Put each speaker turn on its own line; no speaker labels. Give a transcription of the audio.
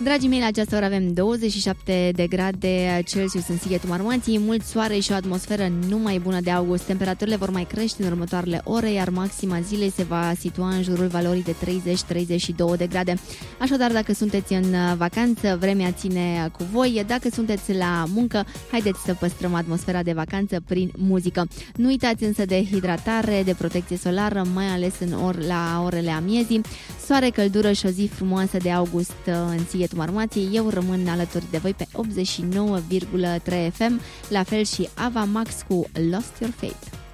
Dragii mei, la această oră avem 27 de grade Celsius în Sighetul Marmației, mult soare și o atmosferă numai bună de august. Temperaturile vor mai crește în următoarele ore, iar maxima zilei se va situa în jurul valorii de 30-32 de grade. Așadar, dacă sunteți în vacanță, vremea ține cu voi. Dacă sunteți la muncă, haideți să păstrăm atmosfera de vacanță prin muzică. Nu uitați însă de hidratare, de protecție solară, mai ales la orele amiezii. Soare, căldură și o zi frumoasă de august în Sighetul Marmației. Eu rămân alături de voi pe 89,3 FM, la fel și Ava Max cu Lost Your Faith.